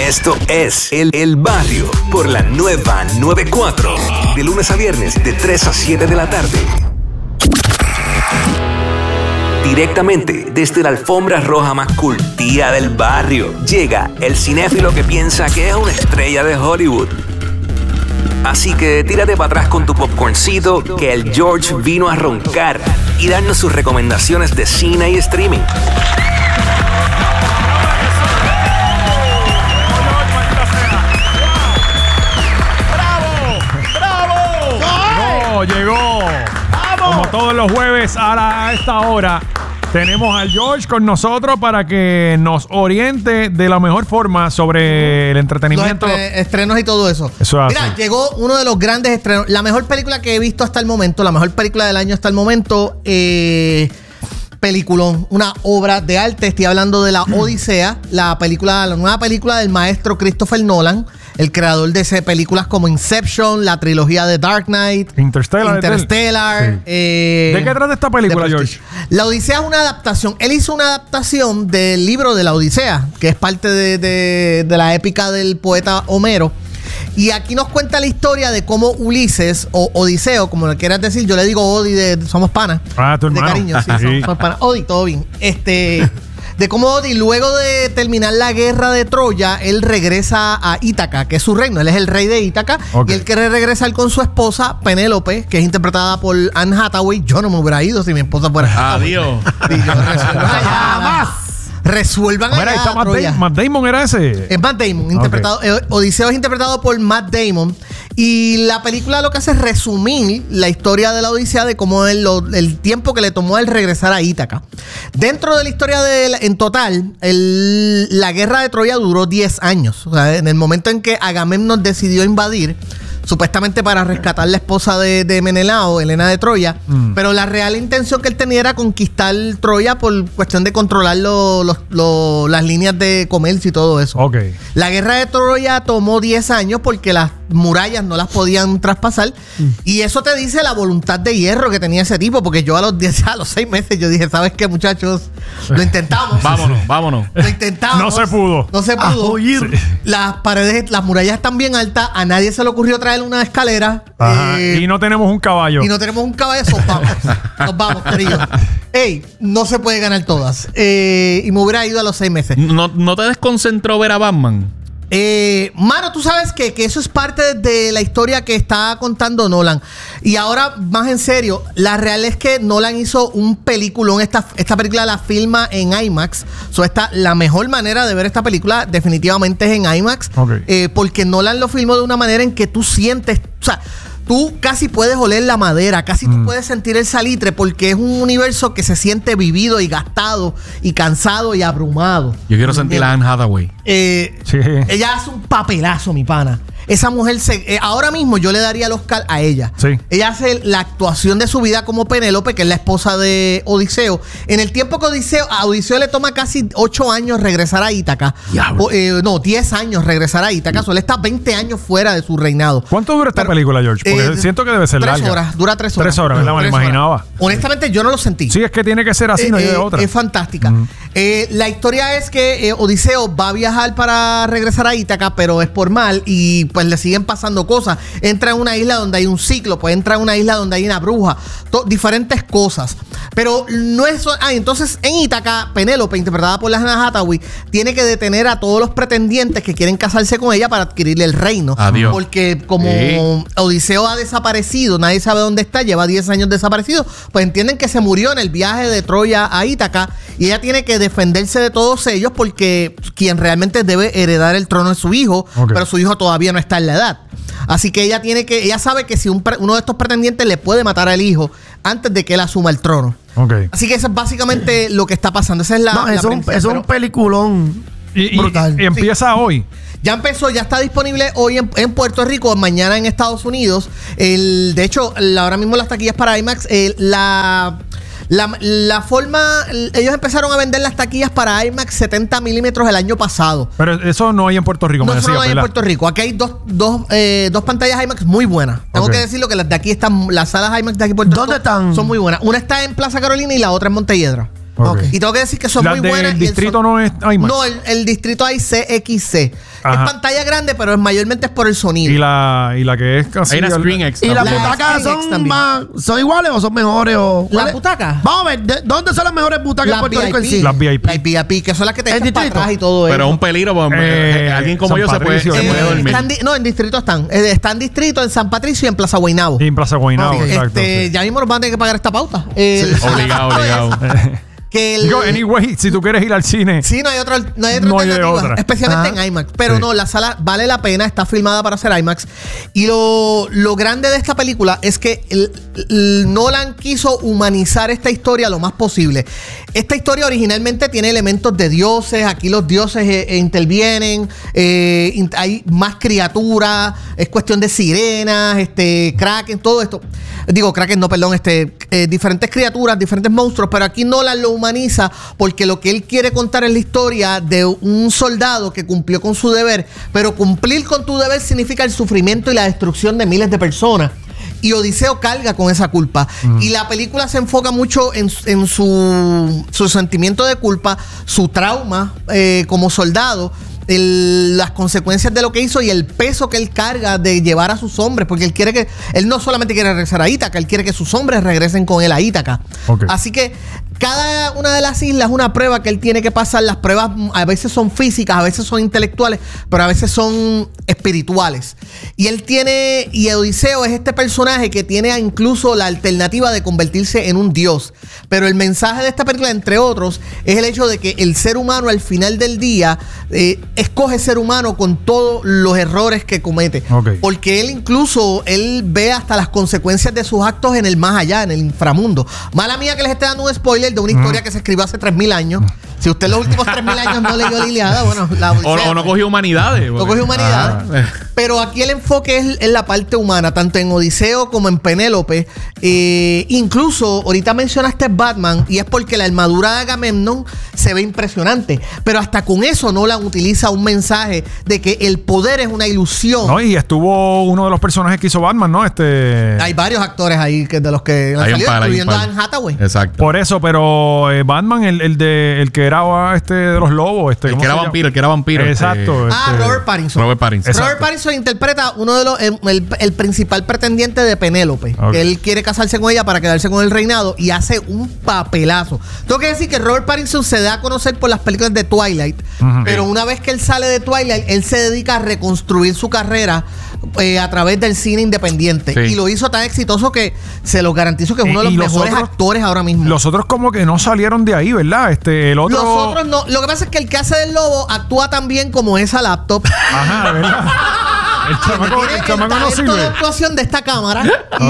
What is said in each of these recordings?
Esto es El Barrio por la nueva 94. De lunes a viernes de 3 a 7 de la tarde. Directamente desde la alfombra roja más curtida del barrio, llega el cinéfilo que piensa que es una estrella de Hollywood. Así que tírate para atrás con tu popcorncito, que el George vino a roncar y darnos sus recomendaciones de cine y streaming. Llegó. ¡Vamos! Como todos los jueves a esta hora, tenemos al George con nosotros para que nos oriente de la mejor forma sobre el entretenimiento. Los estrenos y todo eso. Mira, llegó uno de los grandes estrenos. La mejor película que he visto hasta el momento, la mejor película del año hasta el momento. Peliculón, una obra de arte. Estoy hablando de La Odisea, la nueva película del maestro Christopher Nolan, el creador de películas como Inception, la trilogía de Dark Knight, Interstellar. Sí. ¿De qué trata esta película, George? La Odisea es una adaptación. Él hizo una adaptación del libro de La Odisea, que es parte de la épica del poeta Homero. Y aquí nos cuenta la historia de cómo Ulises, o Odiseo, como le quieras decir, yo le digo Odi, somos panas. Ah, tu hermano. De cariño, sí, somos panas. Odi, todo bien. De cómo Odi, luego de terminar la guerra de Troya, él regresa a Ítaca, que es su reino. Él es el rey de Ítaca. Okay. Y él quiere regresar con su esposa, Penélope, que es interpretada por Anne Hathaway. Yo no me hubiera ido si mi esposa fuera. Adiós. Jamás. Resuelvan allá. Está Matt Damon era ese. Es Matt Damon, interpretado. Odiseo es interpretado por Matt Damon. Y la película lo que hace es resumir la historia de la Odisea, de cómo el tiempo que le tomó a él regresar a Ítaca. Dentro de la historia en total, la guerra de Troya duró 10 años. O sea, en el momento en que Agamemnon decidió invadir, supuestamente para rescatar la esposa de Menelao, Helena de Troya, pero la real intención que él tenía era conquistar Troya por cuestión de controlar las líneas de comercio y todo eso. Okay. La guerra de Troya tomó 10 años porque las murallas no las podían traspasar, y eso te dice la voluntad de hierro que tenía ese tipo, porque yo a los 6 meses yo dije, ¿sabes qué, muchachos? Lo intentamos. Vámonos. Lo intentamos. No se pudo. Sí. Las murallas están bien altas, a nadie se le ocurrió traer una escalera. Y no tenemos un caballo. Nos vamos, querido. No se puede ganar todas. Y me hubiera ido a los 6 meses. ¿No te desconcentró ver a Batman? Mano, tú sabes que eso es parte de la historia que está contando Nolan. Y ahora, más en serio, la real es que Nolan hizo un peliculón. Esta película la filma en IMAX. La mejor manera de ver esta película definitivamente es en IMAX. Okay. Porque Nolan lo filmó de una manera en que tú sientes... O sea, tú casi puedes oler la madera, casi tú puedes sentir el salitre, porque es un universo que se siente vivido y gastado y cansado y abrumado. Yo quiero sentir a Anne Hathaway. Sí. Ella hace un papelazo, mi pana. Esa mujer ahora mismo yo le daría el Oscar a ella. Sí. Ella hace la actuación de su vida como Penélope, que es la esposa de Odiseo. En el tiempo que a Odiseo le toma casi 8 años regresar a Ítaca. 10 años regresar a Ítaca. Él está 20 años fuera de su reinado. ¿Cuánto dura esta película, George? Porque siento que debe ser 3 larga. horas. Dura 3 horas. 3 horas, ¿verdad? Me lo imaginaba. Honestamente, yo no lo sentí. Sí, es que tiene que ser así, no hay de otra. Es fantástica. La historia es que Odiseo va a viajar para regresar a Ítaca, pero es por mal y pues le siguen pasando cosas. Entra en una isla donde hay un ciclo, pues entra en una isla donde hay una bruja, diferentes cosas. Pero no es... entonces en Ítaca, Penélope, interpretada por la Anne Hathaway, tiene que detener a todos los pretendientes que quieren casarse con ella para adquirirle el reino. Adiós. Porque como Odiseo ha desaparecido, nadie sabe dónde está, lleva 10 años desaparecido, pues entienden que se murió en el viaje de Troya a Ítaca y ella tiene que defenderse de todos ellos porque quien realmente debe heredar el trono es su hijo, pero su hijo todavía no está en la edad. Así que ella sabe que si uno de estos pretendientes le puede matar al hijo antes de que él asuma el trono. Así que eso es básicamente lo que está pasando. Esa es es un peliculón brutal. Y empieza hoy. Ya empezó, ya está disponible hoy en Puerto Rico, mañana en Estados Unidos. De hecho, ahora mismo las taquillas para IMAX, la forma, ellos empezaron a vender las taquillas para IMAX 70 milímetros el año pasado. Pero eso no hay en Puerto Rico, no, eso no hay en Puerto Rico. Aquí hay dos pantallas IMAX muy buenas. Tengo que decirlo que las de aquí están, las salas IMAX de aquí en Puerto Rico. ¿Dónde están? Son muy buenas. Una está en Plaza Carolina y la otra en Montelledra. Ok. Y tengo que decir que son Las muy buenas. del y el distrito son- no es IMAX. No, el distrito hay CXC. Ajá. Es pantalla grande, pero mayormente es por el sonido. Y la que es casi... Hay una Screen X. ¿Y las también. butacas Screen X son también. son iguales o son mejores? O, ¿Las ¿cuál es? butacas? Vamos a ver, ¿dónde son las mejores butacas en Las Puerto Rico en VIP. sí? Las VIP. Las VIP, que son las que te ¿En echan para distrito? atrás y todo Pero es eso. un peligro, porque alguien como San yo se puede Patricio, dormir. No, en distrito están. Están distrito en San Patricio y en Plaza Guaynabo. Y en Plaza Guaynabo, exacto. sí. Ya mismo nos van a tener que pagar esta pauta. Obligado. Que el- Digo, anyway, si tú quieres ir al cine... Sí, no hay otra No hay de alternativa, otra. especialmente Ajá. en IMAX. Pero Sí. no, la sala vale la pena, está filmada para hacer IMAX. Y lo grande de esta película es que Nolan quiso humanizar esta historia lo más posible. Esta historia originalmente tiene elementos de dioses, aquí los dioses intervienen, hay más criaturas, es cuestión de sirenas, Kraken, todo esto. Digo, Kraken, no, perdón, diferentes criaturas, diferentes monstruos, pero aquí Nolan lo humaniza porque lo que él quiere contar es la historia de un soldado que cumplió con su deber, pero cumplir con tu deber significa el sufrimiento y la destrucción de miles de personas. Y Odiseo carga con esa culpa. Y la película se enfoca mucho en su sentimiento de culpa, su trauma como soldado, las consecuencias de lo que hizo y el peso que él carga de llevar a sus hombres, porque él no solamente quiere regresar a Ítaca, él quiere que sus hombres regresen con él a Ítaca. Ok. Así que cada una de las islas es una prueba que él tiene que pasar. Las pruebas a veces son físicas, a veces son intelectuales, pero a veces son espirituales. Y Odiseo es este personaje que tiene incluso la alternativa de convertirse en un dios. Pero el mensaje de esta película, entre otros, es el hecho de que el ser humano al final del día escoge ser humano con todos los errores que comete. Ok. Porque él ve hasta las consecuencias de sus actos en el más allá, en el inframundo. Mala mía que les esté dando un spoiler de una historia que se escribió hace 3.000 años. Si usted los últimos 3.000 años no leyó la Ilíada, bueno, la Odisea, O no cogió humanidades. no cogió humanidad. Pero aquí el enfoque es en la parte humana, tanto en Odiseo como en Penélope. Incluso, ahorita mencionaste Batman, y es porque la armadura de Agamemnon se ve impresionante. Pero hasta con eso Nolan utiliza un mensaje de que el poder es una ilusión. No, y estuvo uno de los personajes que hizo Batman, ¿no? Hay varios actores ahí de los que han Hay un salido, par, hay un incluyendo a par. Anne Hathaway. Exacto. Por eso, pero Batman, el que era de los lobos, El ¿cómo que era se llama? vampiro, el que era vampiro. Exacto. Robert Pattinson. Robert Pattinson. Exacto. Robert Pattinson interpreta uno de los el principal pretendiente de Penélope. Ok. Que él quiere casarse con ella para quedarse con el reinado y hace un papelazo. Tengo que decir que Robert Pattinson se da a conocer por las películas de Twilight, pero una vez que él sale de Twilight, él se dedica a reconstruir su carrera a través del cine independiente. Sí. Y lo hizo tan exitoso que se lo garantizo que es uno de los Y los mejores otros- actores ahora mismo. Los otros como que no salieron de ahí, ¿verdad? El otro... Los otros no. Lo que pasa es que el que hace del lobo actúa tan bien como esa laptop. Ajá, ¿verdad? El chamaco Tiene el no talento de sirve. actuación de esta cámara.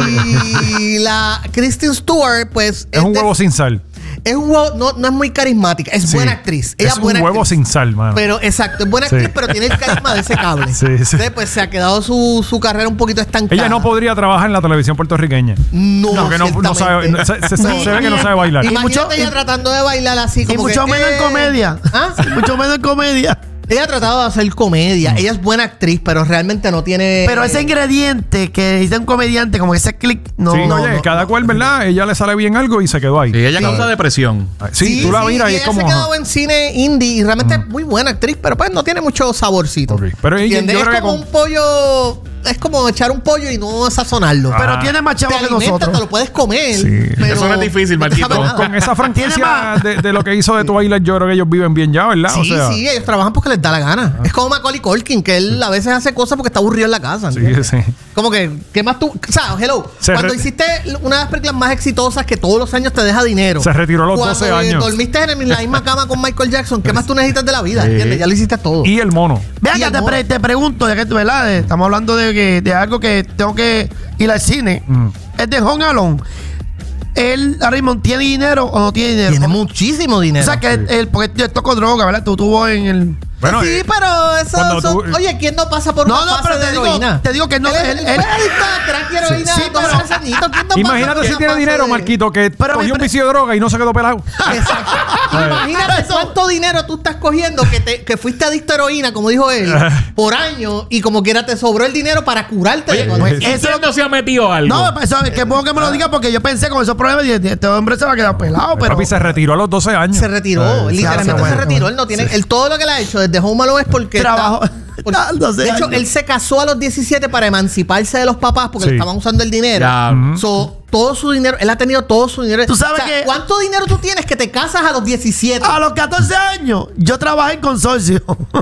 Y la Kristen Stewart, pues. Es un huevo sin sal. Es un huevo, no es muy carismática. Es Sí. buena actriz. Ella Es un buena huevo actriz. sin sal, mano. Pero exacto, es buena Sí. actriz, pero tiene el carisma de ese cable. Sí, sí. Entonces, pues se ha quedado su carrera un poquito estancada. Ella no podría trabajar en la televción puertorriqueña. No, Porque no sabe, ciertamente. se ve que no sabe bailar. Y Imagínate mucho- ella tratando de bailar así Y como mucho que, menos en comedia. ¿Ah? Y mucho menos en comedia. Ella ha tratado de hacer comedia. Ella es buena actriz, pero realmente no tiene. Pero ese ingrediente que dice un comediante, como que ese click, no. Sí, no, oye, no. cada cual, ¿verdad? Ella le sale bien algo y se quedó ahí. Sí, ella causa depresión. Sí, tú la miras y es ella como... se ha quedado en cine indie y realmente es muy buena actriz, pero pues no tiene mucho saborcito. Ok. Pero ella- ¿Entiendes? yo creo Es que como con- un pollo, es como echar un pollo y no sazonarlo. Ah. Pero tiene más te chavos que alimenta, nosotros. te lo puedes comer. Sí. Pero Eso no es difícil, no te Marquito. sabe nada. Con esa franquicia Tiene más. de lo que hizo de Twilight, yo creo que ellos viven bien ya, ¿verdad? Sí, sí, ellos trabajan porque les da la gana. Es como Macaulay Culkin, que él a veces hace cosas porque está aburrido en la casa. Sí, ¿entiendes? sí. Como que, ¿qué más tú? O sea, hello. Se Cuando re- hiciste una de las películas más exitosas que todos los años te deja dinero. Se retiró a los Cuando 12 años. dormiste en la misma cama con Michael Jackson, ¿qué más tú necesitas de la vida? ¿Entiendes? Ya lo hiciste todo. Y el mono. Ve Y acá, el mono. te pregunto, ya que tú, ¿verdad? Estamos hablando de algo que tengo que ir al cine. Es de Home Alone. ¿Él, Raymond, tiene dinero o no tiene dinero? Tiene muchísimo O dinero. sea, que porque él tocó droga, ¿verdad? Tú tuvo en el... Bueno, sí, pero eso cuando son... tú- Oye, ¿quién no pasa por una fase pero de heroína? te digo que no. Él fue adicto a crack y heroína Sí, a 12 pero- añitos. ¿Quién no pasa Imagínate por si una tiene fase dinero, de- Marquito, que Pero cogió un mi- vicio de droga y no se quedó pelado. Exacto. Imagínate cuánto dinero tú estás cogiendo que fuiste adicto a heroína, como dijo él, por año y como quiera te sobró el dinero para curarte. de cuando- Eso no se ha metido algo. No, pues, eso, que bueno que me lo diga porque yo pensé con esos problemas y este hombre se va a quedar pelado, pero... Papi se retiró a los 12 años. Se retiró, literalmente bueno, se retiró. Él no tiene, él todo lo que le ha hecho desde Home Alone es porque Trabajo. de hecho, él se casó a los 17 para emanciparse de los papás porque Sí. le estaban usando el dinero. Ya. So, todo su dinero, él ha tenido todo su dinero. Tú sabes que- ¿cuánto dinero tú tienes que te casas a los 17? A los 14 años, yo trabajé en consorcio.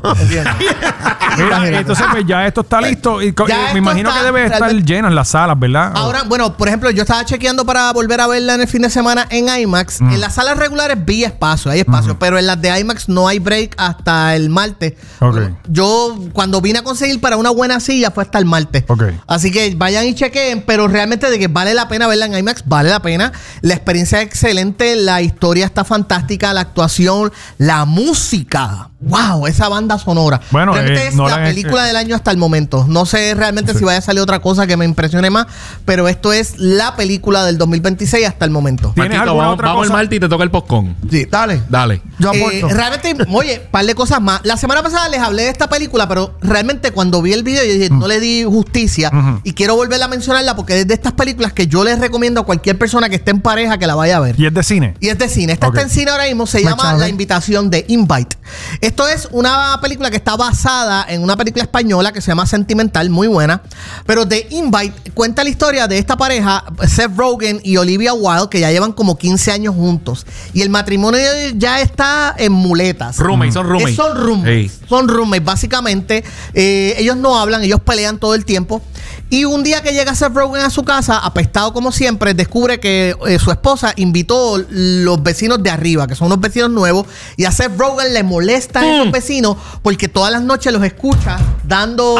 Mira, entonces pues ya esto está listo. Y Ya me esto imagino está que debe estar realmente- llenas las salas, ¿verdad? Ahora, bueno, por ejemplo, yo estaba chequeando para volver a verla en el fin de semana en IMAX. En las salas regulares vi espacio, hay espacio, pero en las de IMAX no hay break hasta el martes. Ok. Bueno, yo cuando vine a conseguir para una buena silla fue hasta el martes. Ok. Así que vayan y chequeen, pero realmente de que vale la pena verla en IMAX, vale la pena. La experiencia es excelente, la historia está fantástica, la actuación, la música. ¡Wow! Esa banda sonora. Bueno, realmente es no la la han- película del año hasta el momento. No sé realmente si vaya a salir otra cosa que me impresione más, pero esto es la película del 2026 hasta el momento. ¿Tienes Marquito, alguna vamos, otra vamos cosa? el martes y te toca el postcón. Sí. Dale, Dale. yo aporto. Realmente, oye, par de cosas más. La semana pasada les hablé de esta película, pero realmente cuando vi el video yo dije, no le di justicia y quiero volverla a mencionarla porque es de estas películas que yo les recomiendo a cualquier persona que esté en pareja que la vaya a ver. Y es de cine. Y es de cine. Esta Ok. está en cine ahora mismo. Se llama Chale. La Invitación de Invite. Esto es una película que está basada en una película española que se llama Sentimental, muy buena. Pero The Invite cuenta la historia de esta pareja, Seth Rogen y Olivia Wilde, que ya llevan como 15 años juntos. Y el matrimonio ya está en muletas. Roommates, son roommates. Son roommates. Sí. Son roommates, básicamente. Ellos no hablan, ellos pelean todo el tiempo. Y un día que llega Seth Rogen a su casa, apestado como siempre, descubre que su esposa invitó los vecinos de arriba, que son unos vecinos nuevos, y a Seth Rogen le molesta a esos vecinos porque todas las noches los escucha dando...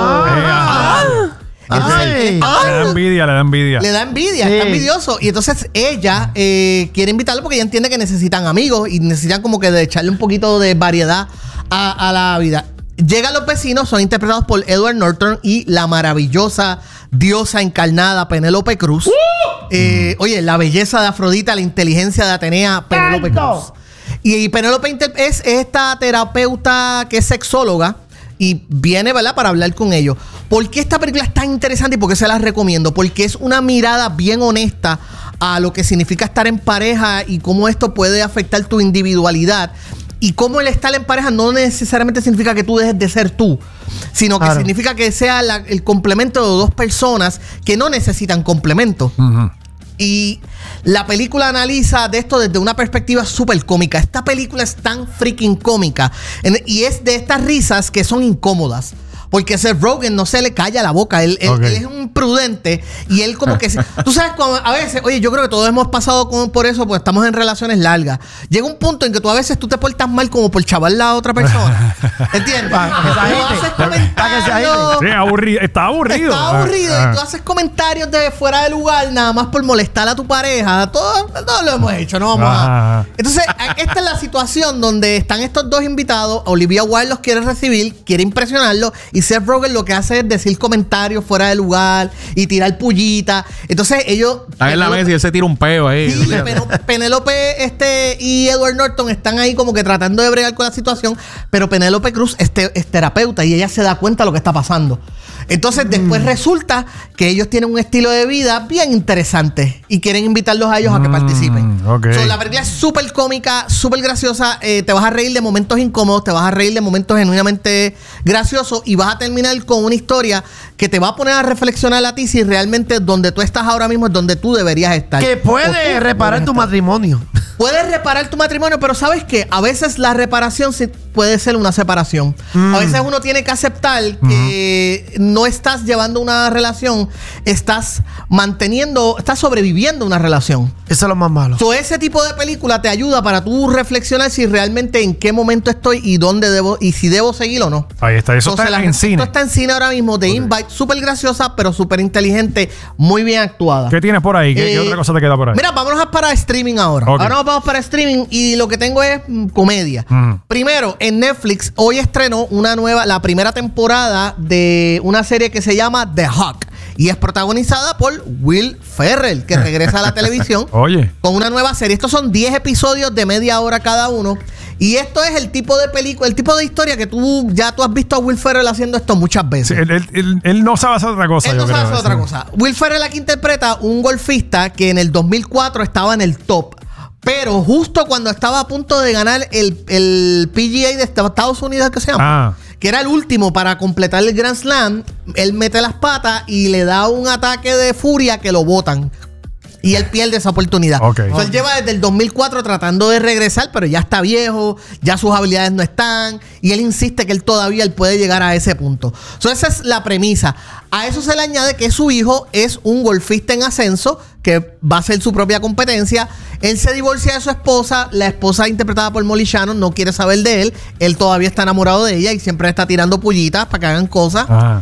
Entonces, Ay. Le da envidia, le da envidia. le da envidia, Sí. está envidioso. Y entonces ella quiere invitarlo porque ella entiende que necesitan amigos y necesitan como que de echarle un poquito de variedad a la vida. Llegan los vecinos, son interpretados por Edward Norton y la maravillosa diosa encarnada Penélope Cruz. Oye, la belleza de Afrodita, la inteligencia de Atenea, Penélope Cruz. Y Penélope es esta terapeuta que es sexóloga y viene, ¿verdad?, para hablar con ellos. ¿Por qué esta película es tan interesante y por qué se la recomiendo? Porque es una mirada bien honesta a lo que significa estar en pareja y cómo esto puede afectar tu individualidad. Y cómo el estar en pareja no necesariamente significa que tú dejes de ser tú, sino que Claro. significa que sea el complemento de dos personas que no necesitan complemento. Ujú. Y la película analiza de esto desde una perspectiva súper cómica. Esta película es tan freaking cómica. Y es de estas risas que son incómodas. Porque Seth Rogen no se le calla la boca. Él Ok. es un prudente. Y él como que... Tú sabes, a veces... Oye, yo creo que todos hemos pasado por eso, porque estamos en relaciones largas. Llega un punto en que tú a veces tú te portas mal como por chaval a otra persona. ¿Entiendes? Pa' que se Tú agite. haces Pa' que se comentarios... Sí, aburrido. Está aburrido. Está aburrido Ah, y tú haces comentarios de fuera de lugar nada más por molestar a tu pareja. Todos lo hemos hecho, no vamos Ajá. a... Entonces, esta es la situación donde están estos dos invitados. Olivia Wilde los quiere recibir, quiere impresionarlos y Seth Rogen lo que hace es decir comentarios fuera de lugar y tirar pullita. Entonces, ellos... Está en la mesa y él se tira un peo ahí. Sí, Penélope y Edward Norton están ahí como que tratando de bregar con la situación, pero Penélope Cruz es terapeuta y ella se da cuenta de lo que está pasando. Entonces después resulta que ellos tienen un estilo de vida bien interesante y quieren invitarlos a ellos a que participen. ok. So, la película es súper cómica, súper graciosa, te vas a reír de momentos incómodos, te vas a reír de momentos genuinamente graciosos y vas a terminar con una historia que te va a poner a reflexionar a ti si realmente donde tú estás ahora mismo es donde tú deberías estar. Que O tú puede reparar debes tu estar. matrimonio. Puedes reparar tu matrimonio, pero ¿sabes qué? A veces la reparación sí puede ser una separación. A veces uno tiene que aceptar que no estás llevando una relación, estás sobreviviendo una relación. Eso es lo más malo. So, ese tipo de película te ayuda para tú reflexionar si realmente en qué momento estoy y dónde debo y si debo seguir o no. Ahí está. Eso Entonces, está en cine. Esto está en cine ahora mismo. The Invite, súper graciosa, pero súper inteligente, muy bien actuada. ¿Qué tienes por ahí? ¿Qué otra cosa te queda por ahí? Mira, vámonos para streaming ahora. Ok. Ahora nos vamos para streaming y lo que tengo es comedia. Ujú. Primero, en Netflix hoy estrenó la primera temporada de una serie que se llama The Hawk. Y es protagonizada por Will Ferrell, que regresa a la televisión Oye. con una nueva serie. Estos son 10 episodios de media hora cada uno. Y esto es el tipo de película, el tipo de historia que tú has visto a Will Ferrell haciendo esto muchas veces. Sí, él no sabe hacer otra cosa. Él yo no sabe creo, hacer otra sí. cosa. Will Ferrell aquí interpreta un golfista que en el 2004 estaba en el top. Pero justo cuando estaba a punto de ganar el PGA de Estados Unidos, ¿qué se llama? Que era el último para completar el Grand Slam, él mete las patas y le da un ataque de furia que lo botan. Y él pierde esa oportunidad. Entonces, él lleva desde el 2004 tratando de regresar, pero ya está viejo, ya sus habilidades no están. Y él insiste que él puede llegar a ese punto. Entonces, esa es la premisa. A eso se le añade que su hijo es un golfista en ascenso, que va a ser su propia competencia. Él se divorcia de su esposa. La esposa, interpretada por Molly Shannon, no quiere saber de él. Él todavía está enamorado de ella y siempre está tirando pullitas para que hagan cosas.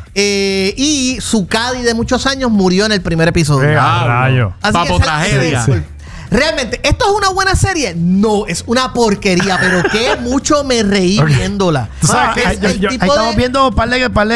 Y su caddy de muchos años murió en el primer episodio. Rayo. Papo tragedia. Realmente, ¿esto es una buena serie? No, es una porquería, pero que mucho me reí viéndola. ¿Tú sabes qué? Ahí estamos viendo un par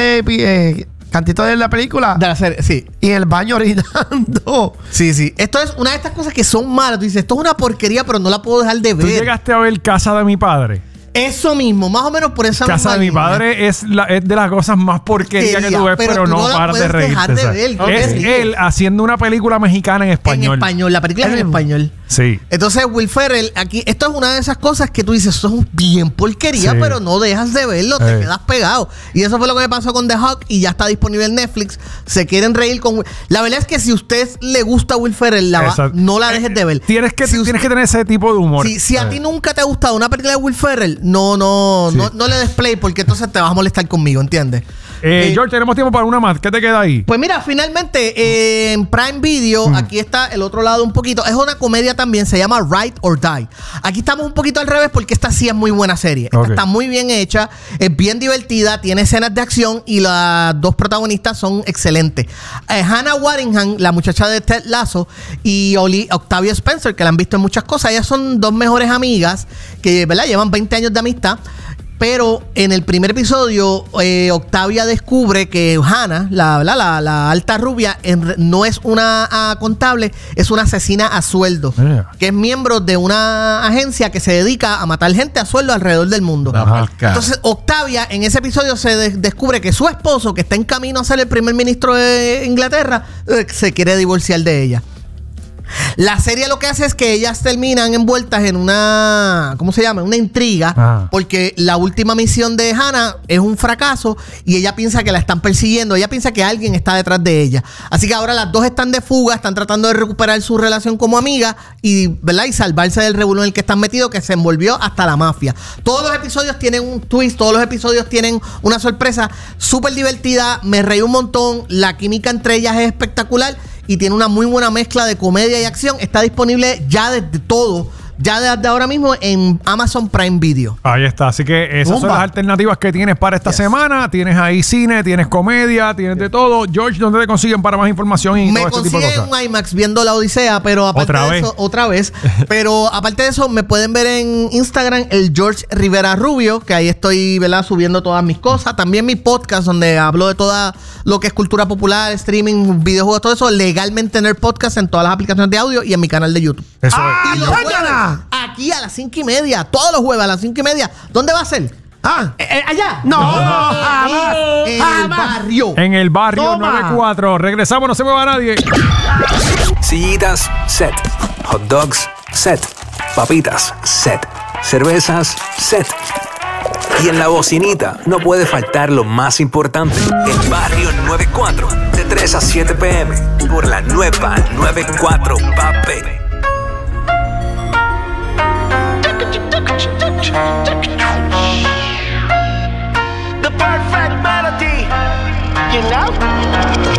de cantitos de la película. De la serie, sí. Y en el baño orinando. Sí. Esto es una de estas cosas que son malas. Tú dices, esto es una porquería, pero no la puedo dejar de ¿Tú ver. llegaste a ver Casa de mi padre? Eso mismo, más o menos por esa Casa misma de mi línea. padre es de las cosas más porquerías que tú ves, pero tú no la paras de puedes reírte. dejar de ¿sabes? ver, Es sí. él haciendo una película mexicana en español. En español, la película es en español. Sí. Entonces, Will Ferrell, aquí, esto es una de esas cosas que tú dices, esto es bien porquería, Sí. pero no dejas de verlo, te quedas pegado. Y eso fue lo que me pasó con The Hawk y ya está disponible en Netflix. Se quieren reír con... La verdad es que si a usted le gusta Will Ferrell, no la dejes de ver. Tienes que tener ese tipo de humor. Si a ti nunca te ha gustado una película de Will Ferrell, no le des play porque entonces te vas a molestar conmigo, ¿entiendes? George, tenemos tiempo para una más. ¿Qué te queda ahí? Pues mira, finalmente en Prime Video, aquí está el otro lado un poquito. Es una comedia también, se llama Ride or Die. Aquí estamos un poquito al revés porque esta sí es muy buena serie. Esta está muy bien hecha, es bien divertida, tiene escenas de acción y las dos protagonistas son excelentes. Hannah Waddingham, la muchacha de Ted Lasso, y Octavia Spencer, que la han visto en muchas cosas. Ellas son dos mejores amigas que, ¿verdad?, llevan 20 años de amistad. Pero en el primer episodio, Octavia descubre que Hannah, la alta rubia, no es una contable, es una asesina a sueldo. Que es miembro de una agencia que se dedica a matar gente a sueldo alrededor del mundo. Entonces, Octavia, en ese episodio, se descubre que su esposo, que está en camino a ser el primer ministro de Inglaterra, se quiere divorciar de ella. La serie lo que hace es que ellas terminan envueltas en una, ¿cómo se llama? Una intriga, porque la última misión de Hannah es un fracaso y ella piensa que la están persiguiendo, ella piensa que alguien está detrás de ella. Así que ahora las dos están de fuga, están tratando de recuperar su relación como amiga y, ¿verdad?, y salvarse del revuelo en el que están metidos, que se envolvió hasta la mafia. Todos los episodios tienen un twist, todos los episodios tienen una sorpresa súper divertida, me reí un montón, la química entre ellas es espectacular y tiene una muy buena mezcla de comedia y acción. Está disponible ya desde ahora mismo en Amazon Prime Video. Ahí está. Así que esas son las alternativas que tienes para esta semana. Tienes ahí cine, tienes comedia, tienes de todo. George, ¿dónde te consiguen para más información y todo este tipo de cosas? Me consiguen en IMAX viendo La Odisea, pero aparte de eso, otra vez. Pero aparte de eso, me pueden ver en Instagram, el George Rivera Rubio, que ahí estoy, ¿verdad?, subiendo todas mis cosas. También mi podcast, donde hablo de todo lo que es cultura popular, streaming, videojuegos, todo eso. Legalmente Nerd Podcast en todas las aplicaciones de audio y en mi canal de YouTube. Eso Y los jueves, aquí a las 5:30, todos los jueves a las 5:30. ¿Dónde va a ser? Allá. No, En el barrio. En el barrio Toma. 94. Regresamos, no se me va nadie. Sillitas, set. Hot dogs, set. Papitas, set. Cervezas, set. Y en la bocinita no puede faltar lo más importante, el Barrio 94, de 3 a 7 p.m. por la nueva 94 Pape. The perfect melody, you know?